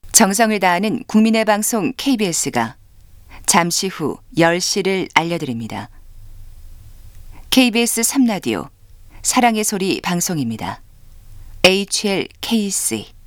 정성을 다하는 국민의 방송 KBS가 잠시 후 10시를 알려드립니다. KBS 3라디오 사랑의 소리 방송입니다. HLKC